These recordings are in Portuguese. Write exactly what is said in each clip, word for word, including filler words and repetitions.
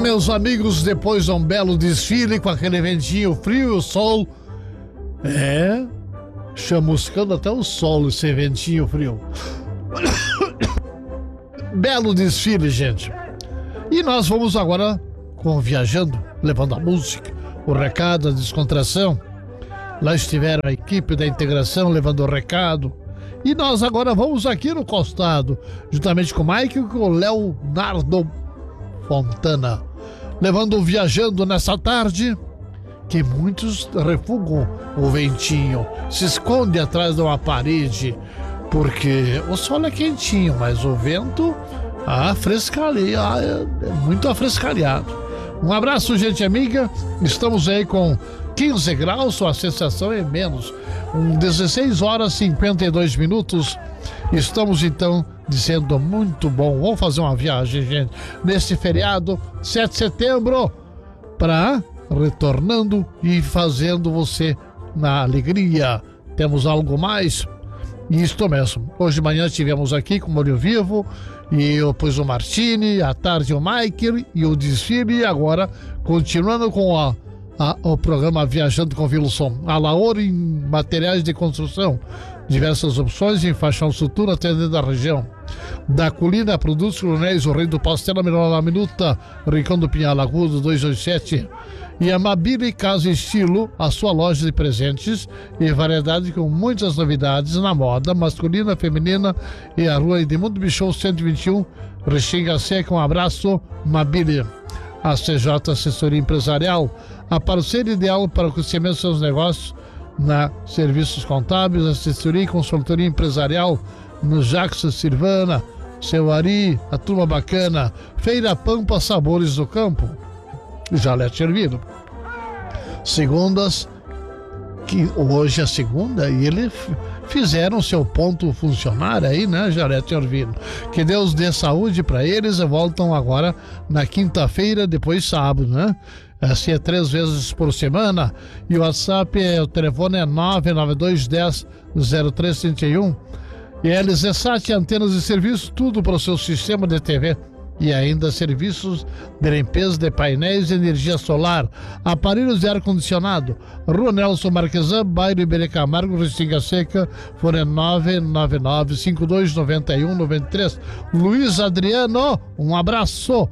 Meus amigos, depois de um belo desfile com aquele ventinho frio e o sol, é, chamuscando até o sol esse ventinho frio. Belo desfile, gente. E nós vamos agora com Viajando, levando a música, o recado, a descontração. Lá estiveram a equipe da integração levando o recado. E nós agora vamos aqui no costado, juntamente com o Mike e com o Leonardo Fontana, levando o Viajando nessa tarde, que muitos refugam o ventinho, se esconde atrás de uma parede, porque o sol é quentinho, mas o vento afrescalia, é muito afrescalhado. Um abraço, gente amiga. Estamos aí com quinze graus, a sensação é menos. Um dezesseis horas e cinquenta e dois minutos. Estamos então dizendo muito bom. Vamos fazer uma viagem, gente, nesse feriado, sete de setembro, para retornando e fazendo você na alegria. Temos algo mais? Isto mesmo. Hoje de manhã estivemos aqui com o Molho Vivo e depois o Martini, à tarde o Michael e o desfile, e agora continuando com a A, o programa Viajando com Wilson. A Laor em materiais de construção, diversas opções em faixão sutura atendendo a região. Da Colina Produtos Coronéis, o Rei do Pastel, a melhor na minuta, Rincão do Pinhal Agudo dois dois sete. E a Mabile Casa e Estilo, a sua loja de presentes e variedade com muitas novidades na moda masculina, feminina, e a rua Edmundo Bichou cento e vinte e um, Restinga Seca. Um abraço, Mabile. A C J Assessoria Empresarial, a parceira ideal para o crescimento dos seus negócios na serviços contábeis, assessoria e consultoria empresarial no Jackson, Silvana, Seu Ari, a turma bacana. Feira Pampa, Sabores do Campo, Jalete Ervino. Segundas, que hoje é segunda, e ele fizeram seu ponto funcionar aí, né, Jalete Ervino? Que Deus dê saúde para eles e voltam agora na quinta-feira, depois sábado, né? Assim é três vezes por semana. E o WhatsApp, é, o telefone é nove nove dois um zero zero três trinta e um. E L Z Sat, antenas de serviço, tudo para o seu sistema de T V. E ainda serviços de limpeza de painéis de energia solar, aparelhos de ar-condicionado. Rua Nelson Marquesan, bairro Iberê Camargo, Restinga Seca, fone nove nove nove cinco dois nove um nove três. Luiz Adriano, um abraço.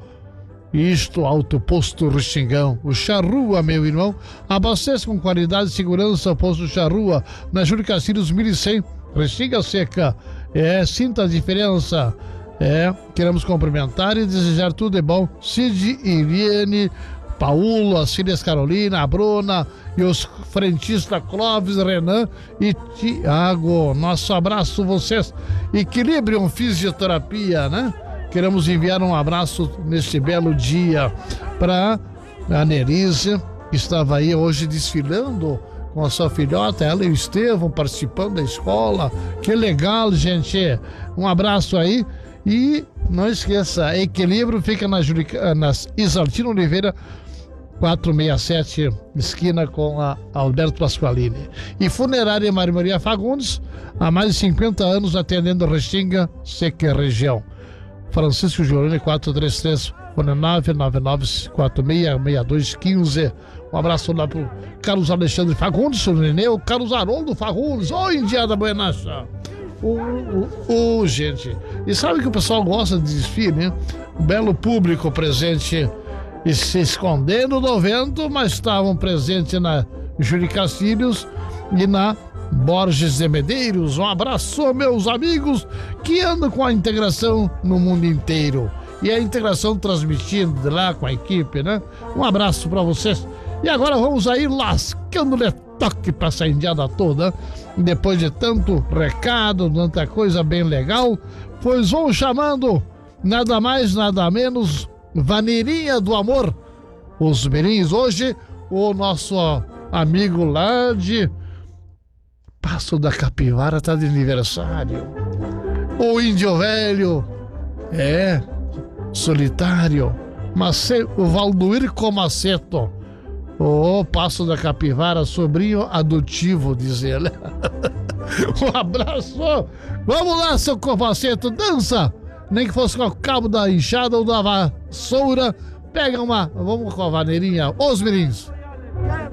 Isto, Alto Posto Restingão, o Charrua, meu irmão, abastece com qualidade e segurança o Posto Charrua, na Júlio Castilhos mil e cem, Restinga Seca. É, sinta a diferença. É, queremos cumprimentar e desejar tudo de bom. Cid, Iriane, Paulo, as filhas Carolina, a Bruna e os frentistas Clóvis, Renan e Tiago. Nosso abraço, vocês. Equilibrium Fisioterapia, né? Queremos enviar um abraço neste belo dia para a Nerise, que estava aí hoje desfilando com a sua filhota, ela e o Estevão participando da escola. Que legal, gente. Um abraço aí. E não esqueça, Equilíbrio fica na Julica, nas Isaltino Oliveira quatrocentos e sessenta e sete, esquina com a Alberto Pasqualini. E Funerária Maria Maria Fagundes, há mais de cinquenta anos atendendo Restinga Seca e região. Francisco Giorani quatrocentos e trinta e três, fone nove nove nove quatro seis seis dois um cinco. Um abraço lá pro Carlos Alexandre Fagundes, o Nenê, o Carlos Haroldo Fagundes. Ô, Indiada Buenacha! Ô, ô, ô, gente, e sabe que o pessoal gosta de desfile, né? Um belo público presente e se escondendo do vento, mas estavam presentes na Júlio Castilhos e na Borges de Medeiros. Um abraço, meus amigos que andam com a integração no mundo inteiro e a integração transmitindo de lá com a equipe, né? Um abraço para vocês. E agora vamos aí lascando-lhe toque para essa indiada toda, depois de tanto recado, tanta coisa bem legal, pois vão chamando nada mais, nada menos, Vaneirinha do Amor, os mirins. Hoje o nosso amigo lá de Passo da Capivara tá de aniversário, o índio velho, é, solitário, Mace, o Valduir Comaceto, o Passo da Capivara, sobrinho adotivo, diz ele. Um abraço. Vamos lá, seu Comaceto, dança, nem que fosse com o cabo da enxada ou da vassoura, Pega uma, vamos com a vaneirinha, os mirins.